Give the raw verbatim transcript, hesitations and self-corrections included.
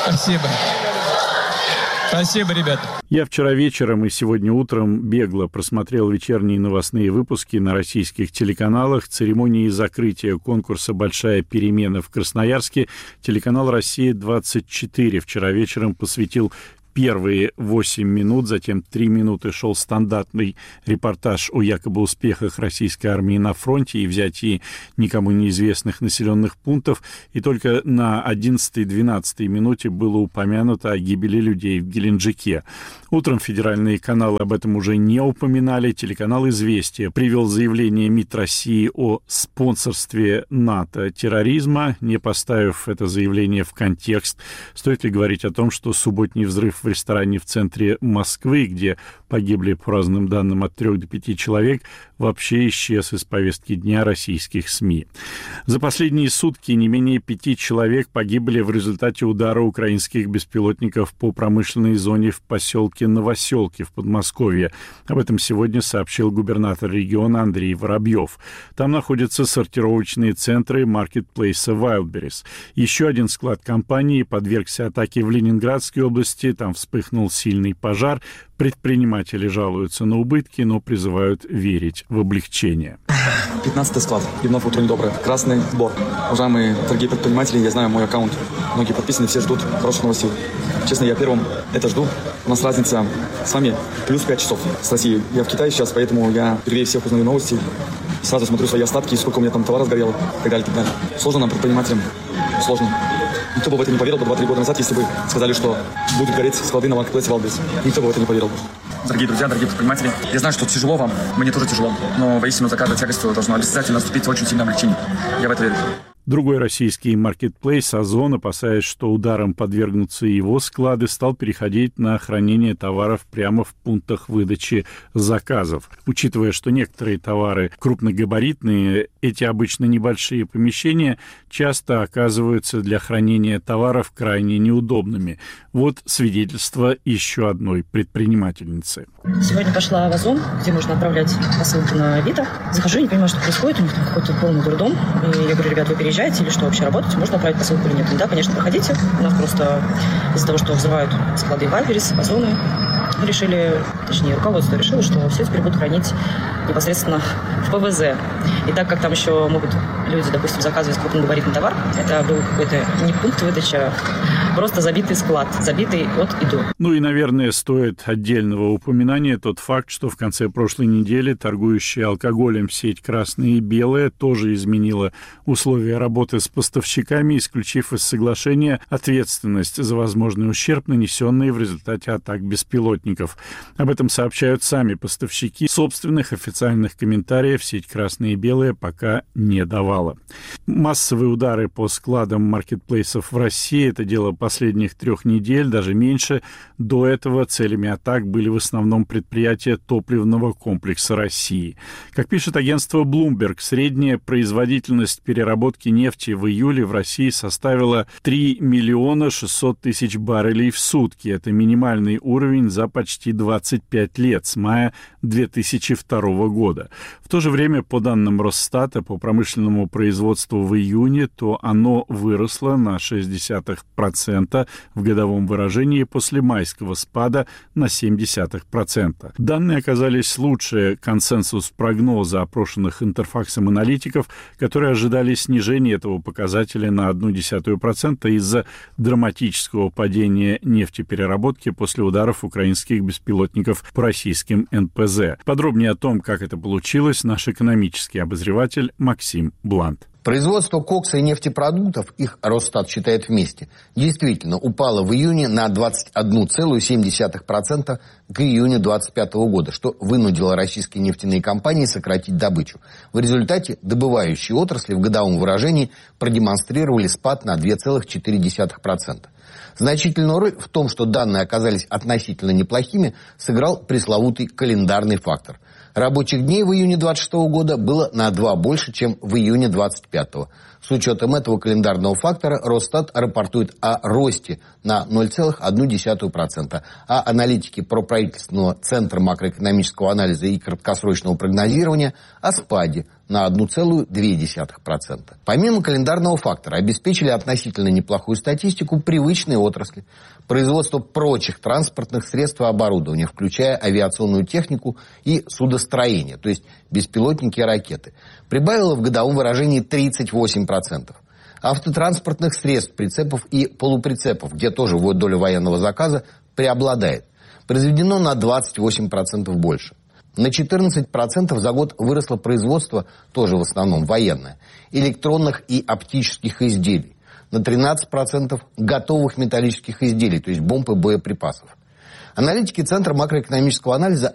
Спасибо. Спасибо, ребята. Я вчера вечером и сегодня утром бегло просмотрел вечерние новостные выпуски на российских телеканалах. Церемонии закрытия конкурса «Большая перемена» в Красноярске телеканал «Россия-двадцать четыре» вчера вечером посвятил первые восемь минут, затем три минуты шел стандартный репортаж о якобы успехах российской армии на фронте и взятии никому неизвестных населенных пунктов, и только на одиннадцатой-двенадцатой минуте было упомянуто о гибели людей в Геленджике. Утром федеральные каналы об этом уже не упоминали. Телеканал «Известия» привел заявление МИД России о спонсорстве НАТО терроризма, не поставив это заявление в контекст. Стоит ли говорить о том, что субботний взрыв в ресторане в центре Москвы, где погибли, по разным данным, от трех до пяти человек, вообще исчез из повестки дня российских СМИ. За последние сутки не менее пяти человек погибли в результате удара украинских беспилотников по промышленной зоне в поселке Новоселки в Подмосковье. Об этом сегодня сообщил губернатор региона Андрей Воробьев. Там находятся сортировочные центры маркетплейса Wildberries. Еще один склад компании подвергся атаке в Ленинградской области. Там вспыхнул сильный пожар. Предприниматели жалуются на убытки, но призывают верить в облегчение. пятнадцатый склад. И вновь утро недоброе. Красный сбор. Уважаемые дорогие предприниматели, я знаю мой аккаунт. Многие подписаны, все ждут хороших новостей. Честно, я первым это жду. У нас разница с вами плюс пять часов с Россией. Я в Китае сейчас, поэтому я первее всех узнаю новости. Сразу смотрю свои остатки, сколько у меня там товара сгорело, и так далее, и так далее. Сложно нам, предпринимателям. Сложно. Никто бы в это не поверил бы два-три года назад, если бы сказали, что будут гореть склады на маркетплейсе Wildberries. Никто бы в это не поверил бы. Дорогие друзья, дорогие предприниматели, я знаю, что тяжело вам, мне тоже тяжело, но воистину за каждой тягостью должно обязательно наступить очень сильное облегчение. Я в это верю. Другой российский маркетплейс «Озон», опасаясь, что ударом подвергнутся его склады, стал переходить на хранение товаров прямо в пунктах выдачи заказов. Учитывая, что некоторые товары крупногабаритные, эти обычно небольшие помещения часто оказываются для хранения товаров крайне неудобными. Вот свидетельство еще одной предпринимательницы. Сегодня пошла в «Озон», где можно отправлять посылки на Авито. Захожу, не понимаю, что происходит, у них там какой-то полный дурдом. И я говорю: ребят, вы переезжаете или что, вообще работаете? Можно отправить посылку или нет? Да, конечно, проходите. У нас просто из-за того, что взрывают склады Wildberries, Озоны, мы решили, точнее, руководство решило, что все теперь будут хранить непосредственно в ПВЗ. И так как там еще могут люди, допустим, заказывать крупногабаритный товар, это был какой-то не пункт выдачи, а просто забитый склад, забитый от и до. Ну и, наверное, стоит отдельного упоминания тот факт, что в конце прошлой недели торгующая алкоголем сеть «Красное и белое» тоже изменила условия работы с поставщиками, исключив из соглашения ответственность за возможный ущерб, нанесенный в результате атак беспилотников. Об этом сообщают сами поставщики. Собственных официальных комментариев сеть «Красное и белое» пока не давала. Массовые удары по складам маркетплейсов в России – это дело последних трех недель, даже меньше. До этого целями атак были в основном предприятия топливного комплекса России. Как пишет агентство Bloomberg, средняя производительность переработки нефти в июле в России составила три миллиона шестьсот тысяч баррелей в сутки. Это минимальный уровень за почти двадцать пять лет, с мая две тысячи второго года. В то же время, по данным Росстата, по промышленному производству в июне, то оно выросло на шесть десятых процента в годовом выражении после майского спада на семь десятых процента. Данные оказались лучше консенсус прогноза опрошенных Интерфаксом аналитиков, которые ожидали снижения этого показателя на одну десятую процента из-за драматического падения нефтепереработки после ударов украинских беспилотников по российским эн пэ зэ. Подробнее о том, как это получилось, наш экономический обозреватель Максим Блант. Производство кокса и нефтепродуктов, их Росстат считает вместе, действительно упало в июне на двадцать одна целая семь десятых процента к июню двадцать пятого года, что вынудило российские нефтяные компании сократить добычу. В результате добывающие отрасли в годовом выражении продемонстрировали спад на две целых четыре десятых процента. Значительную роль в том, что данные оказались относительно неплохими, сыграл пресловутый календарный фактор. Рабочих дней в июне двадцать шестого года было на два больше, чем в июне двадцать пятого. С учетом этого календарного фактора Росстат рапортует о росте на ноль целых одну десятую процента, а аналитики проправительственного Центра макроэкономического анализа и краткосрочного прогнозирования о спаде на одну целую две десятых процента. Помимо календарного фактора обеспечили относительно неплохую статистику привычные отрасли. Производство прочих транспортных средств и оборудования, включая авиационную технику и судостроение, то есть беспилотники и ракеты, прибавило в годовом выражении тридцать восемь процентов. Автотранспортных средств, прицепов и полуприцепов, где тоже доля военного заказа преобладает, произведено на двадцать восемь процентов больше. На четырнадцать процентов за год выросло производство, тоже в основном военное, электронных и оптических изделий. На тринадцать процентов готовых металлических изделий, то есть бомб и боеприпасов. Аналитики Центра макроэкономического анализа